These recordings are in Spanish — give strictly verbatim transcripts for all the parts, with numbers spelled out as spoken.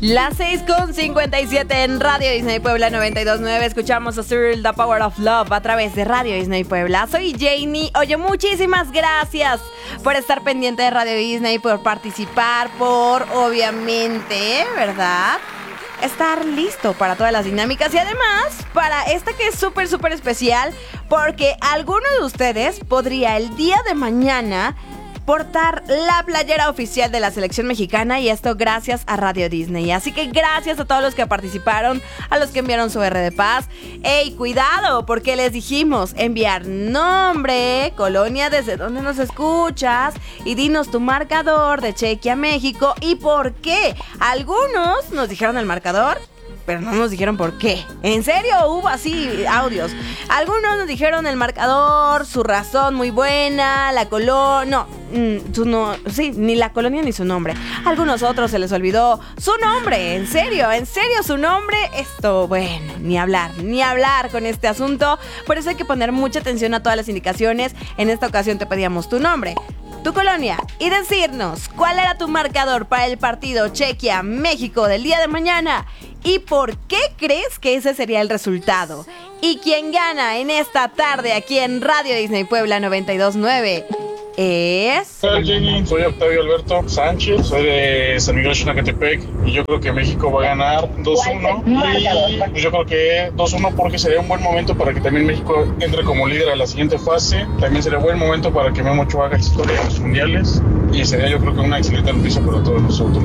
Las seis con cincuenta y siete en Radio Disney Puebla noventa y dos punto nueve. Escuchamos a Cyril, The Power of Love, a través de Radio Disney Puebla. Soy Janie. Oye, muchísimas gracias por estar pendiente de Radio Disney, por participar, por, obviamente, ¿verdad?, estar listo para todas las dinámicas y además para esta que es súper, súper especial, porque alguno de ustedes podría el día de mañana portar la playera oficial de la selección mexicana, y esto gracias a Radio Disney. Así que gracias a todos los que participaron, a los que enviaron su R de paz. ¡Ey, cuidado! Porque les dijimos enviar nombre, colonia desde donde nos escuchas y dinos tu marcador de Chequia México y por qué. Algunos nos dijeron el marcador, pero no nos dijeron por qué. En serio, hubo así audios. Algunos nos dijeron el marcador, su razón muy buena, la colonia, no, mm, su no, sí, ni la colonia ni su nombre. A algunos otros se les olvidó su nombre, en serio, en serio su nombre. Esto, bueno, ni hablar, ni hablar con este asunto. Por eso hay que poner mucha atención a todas las indicaciones. En esta ocasión te pedíamos tu nombre, tu colonia y decirnos cuál era tu marcador para el partido Chequia-México del día de mañana y por qué crees que ese sería el resultado. Y quien gana en esta tarde aquí en Radio Disney Puebla noventa y dos punto nueve es... Hola Jenny, soy Octavio Alberto Sánchez, soy de San Miguel Xonacatepec y yo creo que México va a ganar dos uno y pues yo creo que dos uno porque sería un buen momento para que también México entre como líder a la siguiente fase. También sería buen momento para que Memo Ochoa haga historia en los mundiales y sería yo creo que una excelente noticia para todos nosotros.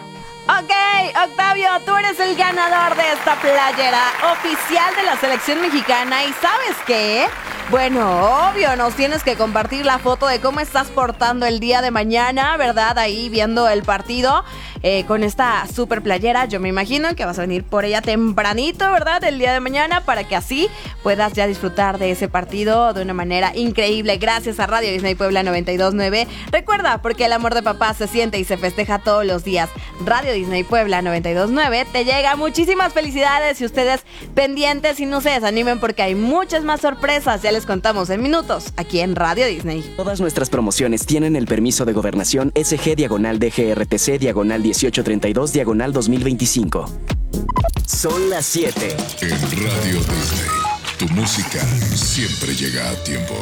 Ok, Octavio, tú eres el ganador de esta playera oficial de la selección mexicana. ¿Y sabes qué? Bueno, obvio, nos tienes que compartir la foto de cómo estás portando el día de mañana, ¿verdad? Ahí viendo el partido eh, con esta super playera. Yo me imagino que vas a venir por ella tempranito, ¿verdad? El día de mañana, para que así puedas ya disfrutar de ese partido de una manera increíble. Gracias a Radio Disney Puebla noventa y dos punto nueve. Recuerda, porque el amor de papá se siente y se festeja todos los días. Radio Disney Puebla noventa y dos punto nueve te llega muchísimas felicidades y ustedes pendientes y no se desanimen porque hay muchas más sorpresas. Ya les contamos en minutos aquí en Radio Disney. Todas nuestras promociones tienen el permiso de gobernación S G diagonal D G R T C diagonal dieciocho treinta y dos diagonal dos mil veinticinco. Son las siete. En Radio Disney, tu música siempre llega a tiempo.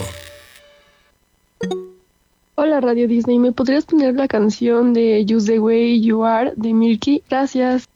Hola Radio Disney, ¿me podrías poner la canción de Just the Way You Are de Milky? Gracias.